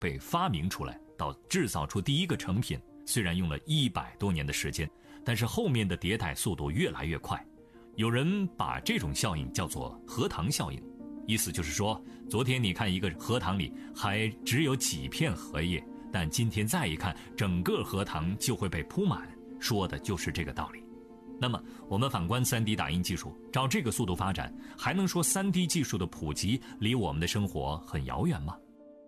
被发明出来到制造出第一个成品，虽然用了100多年的时间，但是后面的迭代速度越来越快。有人把这种效应叫做荷塘效应，意思就是说，昨天你看一个荷塘里还只有几片荷叶，但今天再一看，整个荷塘就会被铺满，说的就是这个道理。那么我们反观 3D 打印技术，照这个速度发展，还能说 3D 技术的普及离我们的生活很遥远吗？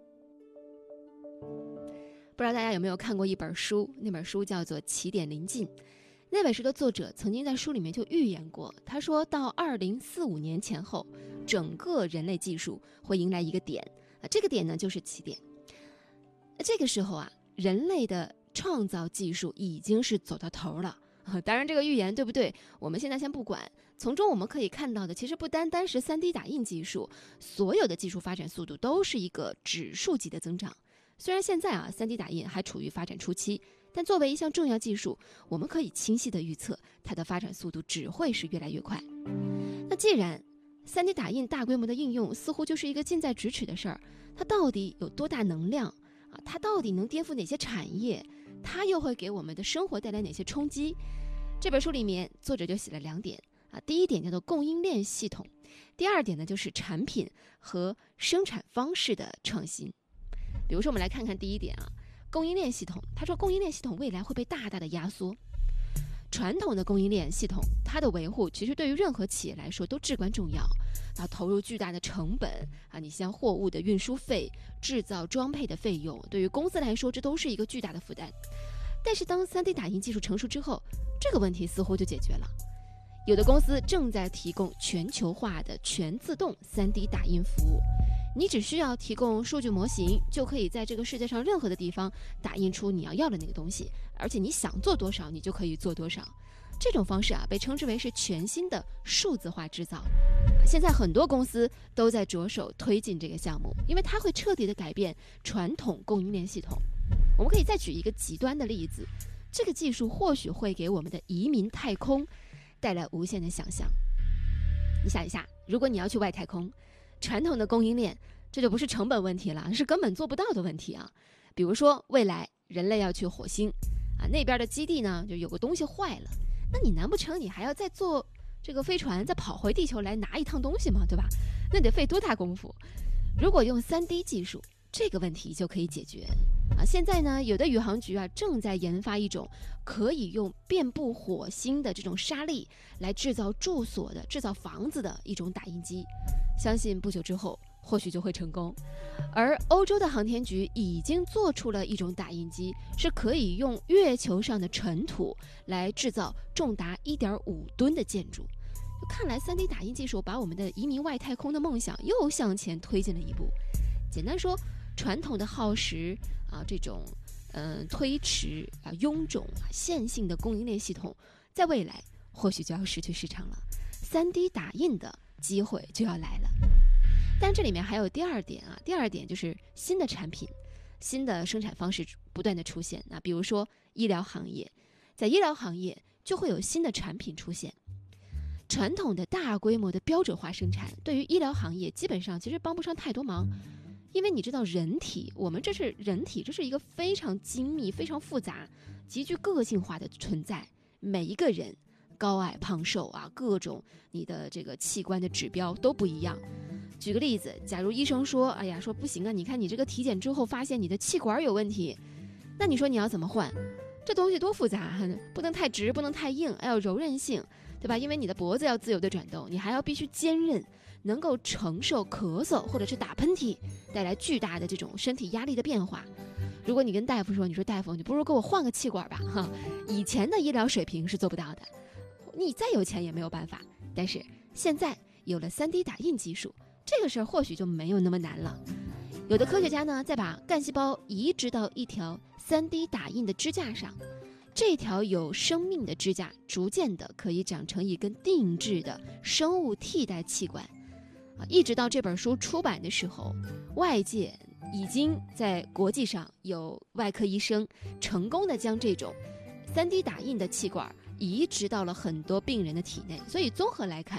不知道大家有没有看过一本书，那本书叫做《起点临近》。那本书的作者曾经在书里面就预言过，他说到2045年前后，整个人类技术会迎来一个点，这个点呢就是起点。这个时候啊，人类的创造技术已经是走到头了。当然这个预言对不对，我们现在先不管，从中我们可以看到的，其实不单单是 3D 打印技术，所有的技术发展速度都是一个指数级的增长。虽然现在3D 打印还处于发展初期，但作为一项重要技术，我们可以清晰地预测它的发展速度只会是越来越快。那既然 3D 打印大规模的应用似乎就是一个近在咫尺的事儿，它到底有多大能量它到底能颠覆哪些产业，它又会给我们的生活带来哪些冲击？这本书里面作者就写了2点第一点叫做供应链系统，第二点呢就是产品和生产方式的创新。比如说我们来看看第一点供应链系统。他说供应链系统未来会被大大的压缩。传统的供应链系统，它的维护其实对于任何企业来说都至关重要，投入巨大的成本你像货物的运输费、制造装配的费用，对于公司来说这都是一个巨大的负担。但是当 3D 打印技术成熟之后，这个问题似乎就解决了。有的公司正在提供全球化的全自动 3D 打印服务，你只需要提供数据模型，就可以在这个世界上任何的地方打印出你要的那个东西，而且你想做多少你就可以做多少。这种方式被称之为是全新的数字化制造。现在很多公司都在着手推进这个项目，因为它会彻底的改变传统供应链系统。我们可以再举一个极端的例子，这个技术或许会给我们的移民太空带来无限的想象。你想一下，如果你要去外太空，传统的供应链这就不是成本问题了，是根本做不到的问题比如说未来人类要去火星那边的基地呢就有个东西坏了，那你难不成你还要再坐这个飞船再跑回地球来拿一趟东西吗？对吧？那得费多大功夫。如果用 3D 技术，这个问题就可以解决现在呢有的宇航局正在研发一种可以用遍布火星的这种沙粒来制造住所的、制造房子的一种打印机，相信不久之后或许就会成功。而欧洲的航天局已经做出了一种打印机，是可以用月球上的尘土来制造重达 1.5 吨的建筑。看来 3D 打印技术把我们的移民外太空的梦想又向前推进了一步。简单说，传统的耗时这种推迟臃肿线性的供应链系统，在未来或许就要失去市场了， 3D 打印的机会就要来了。但这里面还有第二点第二点就是新的产品、新的生产方式不断的出现比如说医疗行业，在医疗行业就会有新的产品出现。传统的大规模的标准化生产对于医疗行业基本上其实帮不上太多忙，因为你知道人体，我们这是人体，这是一个非常精密、非常复杂、极具个性化的存在。每一个人高矮胖瘦各种你的这个器官的指标都不一样。举个例子，假如医生说说不行你看你这个体检之后发现你的气管有问题，那你说你要怎么换？这东西多复杂，不能太直，不能太硬，要有柔韧性，对吧？因为你的脖子要自由的转动，你还要必须坚韧，能够承受咳嗽或者是打喷嚏带来巨大的这种身体压力的变化。如果你跟大夫说，你说大夫，你不如给我换个气管吧以前的医疗水平是做不到的，你再有钱也没有办法。但是现在有了 3D 打印技术，这个事儿或许就没有那么难了。有的科学家呢，再把干细胞移植到一条 3D 打印的支架上，这条有生命的支架逐渐的可以长成一根定制的生物替代气管一直到这本书出版的时候，外界已经在国际上有外科医生成功的将这种 3D 打印的气管移植到了很多病人的体内。所以综合来看，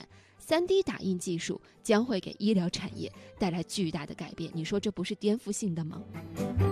3D 打印技术将会给医疗产业带来巨大的改变。你说这不是颠覆性的吗？